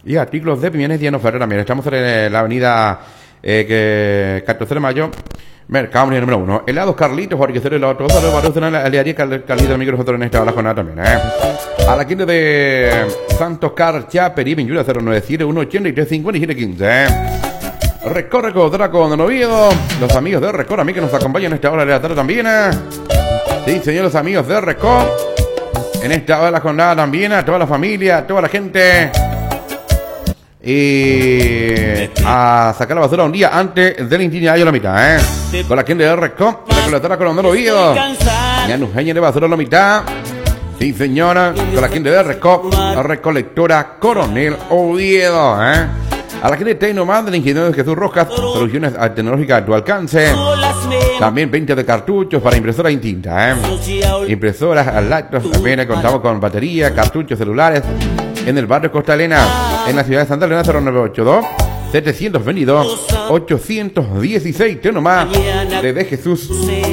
y artículos de Pimenez Diano Ferrer también. Estamos en la avenida 14 de mayo, Mercado número 1. Helados Carlitos, Jorge el otro, aliaría Carlitos, amigos, nosotros en esta hora jornada también, A la quinta de Santos Carcha, Peribin, Yura 097 183 57 15, Recorre con Draco de Noviedo, los amigos de Record, a mí que nos acompañan en esta hora de la tarde también, Sí, señores amigos de Record, en esta hora de la jornada también, a toda la familia, a toda la gente. Y a sacar la basura un día antes del itinerario a la mitad, Con la gente de Record, recolectora Coronel Oviedo. Ya nos de basura a la mitad. Sí, señora, con la gente de Record, la recolectora Coronel Oviedo, A la gente de Tecnomán, del ingeniero Jesús Rojas, soluciones tecnológicas a tu alcance. También 20 de cartuchos para impresoras en tinta, Impresoras, lácteos, también contamos con batería, cartuchos, celulares. En el barrio Costa Elena, en la ciudad de Santa Elena, 0982 722 816, Tecnomán, de Jesús.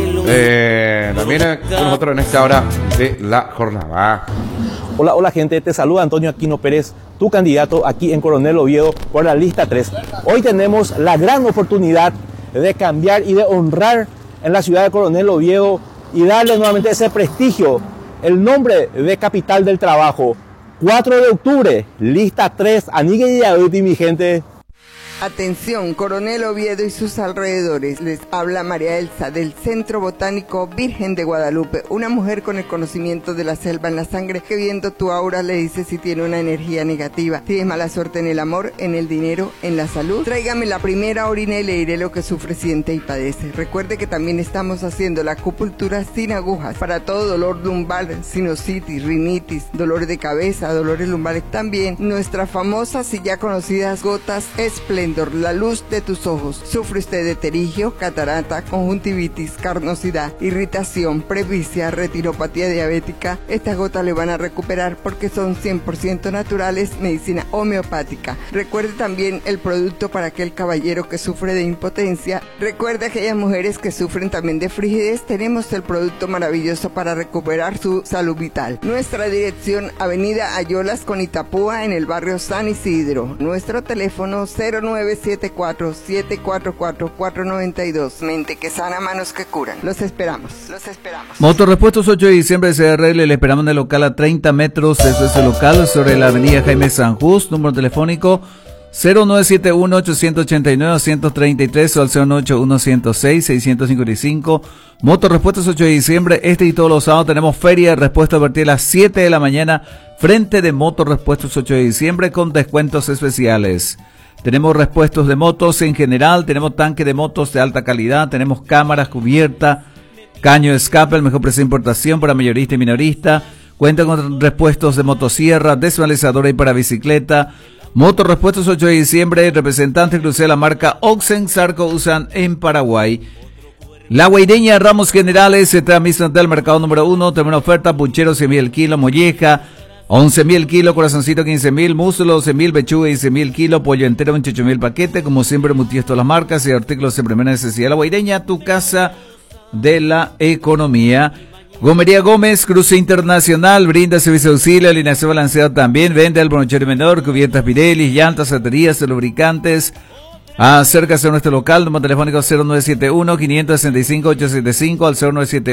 También con nosotros en esta hora de la jornada. Hola gente, te saluda Antonio Aquino Pérez, tu candidato aquí en Coronel Oviedo por la lista 3. Hoy tenemos la gran oportunidad de cambiar y de honrar en la ciudad de Coronel Oviedo y darle nuevamente ese prestigio, el nombre de capital del trabajo. 4 de octubre, lista 3, Anigue y Aduti, mi gente. Atención, Coronel Oviedo y sus alrededores. Les habla María Elsa del Centro Botánico Virgen de Guadalupe, una mujer con el conocimiento de la selva en la sangre que viendo tu aura le dice si tiene una energía negativa. Tienes mala suerte en el amor, en el dinero, en la salud. Tráigame la primera orina y le diré lo que sufre, siente y padece. Recuerde que también estamos haciendo la acupuntura sin agujas para todo dolor lumbar, sinusitis, rinitis, dolores de cabeza, dolores lumbares. También nuestras famosas y ya conocidas gotas esplendorosas. La luz de tus ojos. ¿Sufre usted de pterigio, catarata, conjuntivitis, carnosidad, irritación, presbicia, retinopatía diabética? Estas gotas le van a recuperar porque son 100% naturales, medicina homeopática. Recuerde también el producto para aquel caballero que sufre de impotencia. Recuerde aquellas mujeres que sufren también de frigidez. Tenemos el producto maravilloso para recuperar su salud vital. Nuestra dirección, Avenida Ayolas con Itapúa, en el barrio San Isidro. Nuestro teléfono 0974-744-492. Mente que sana, manos que curan. Los esperamos. Motorrepuestos 8 de diciembre CRL, le esperamos en el local a 30 metros de ese local sobre la avenida Jaime San Just, número telefónico 0971-889-133 o al 098-106-655. Motorrepuestos 8 de diciembre, este y todos los sábados tenemos feria de respuesta a partir de las 7 de la mañana frente de Motorrepuestos 8 de diciembre con descuentos especiales. Tenemos repuestos de motos en general, tenemos tanque de motos de alta calidad, tenemos cámaras, cubierta, caño de escape, el mejor precio de importación para mayorista y minorista. Cuenta con repuestos de motosierra, desmalizadora y para bicicleta. Motorrepuestos 8 de diciembre, representante exclusivo de la marca Oxen Sarco usan en Paraguay. La Guaireña Ramos Generales se transmite del mercado número 1, tenemos una oferta, puchero 100.000 el kilo, molleja 11.000 el kilo, corazoncito 15.000, músculo 11.000, pechuga 15.000 kilo, pollo entero 28.000 paquete, como siempre multiesto todas las marcas y artículos de primera necesidad. La Guaireña, tu casa de la economía. Gomería Gómez, cruce internacional, brinda servicio de auxilio, alineación balanceada también, vende al brochero menor, cubiertas Pirelli, llantas, baterías, lubricantes. Acércase a nuestro local, número telefónico 0971-565-875 al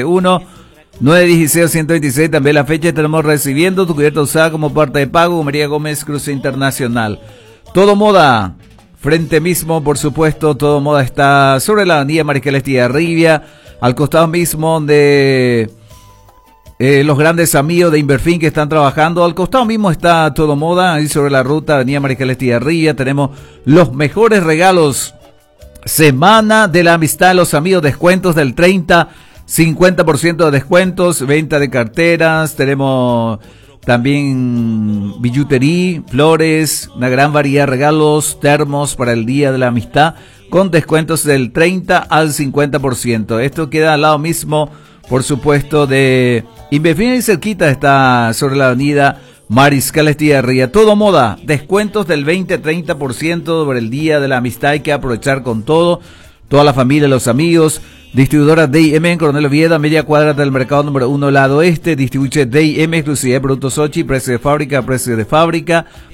0971-916-126. También la fecha tenemos recibiendo tu cubierta usada como parte de pago. Gomería Gómez, cruce internacional. Todo Moda, frente mismo, por supuesto, Todo Moda está sobre la avenida Mariscal Estigarribia, al costado mismo de los grandes amigos de Inverfin que están trabajando. Al costado mismo está Todo Moda, ahí sobre la ruta avenida Mariscal Estigarribia. Tenemos los mejores regalos. Semana de la amistad de los amigos, descuentos del 50% de descuentos, venta de carteras, tenemos también billutería, flores, una gran variedad de regalos, termos para el Día de la Amistad, con descuentos del 30 al 50%. Esto queda al lado mismo, por supuesto, de Inverfin, y cerquita está sobre la avenida Mariscal Estigarribia. Todo Moda, descuentos del 20-30% sobre el Día de la Amistad. Hay que aprovechar con todo, toda la familia, los amigos. Distribuidora D&M en Coronel Oviedo, media cuadra del mercado número 1, lado oeste. Distribuye D&M, exclusividad de productos Sochi, precio de fábrica,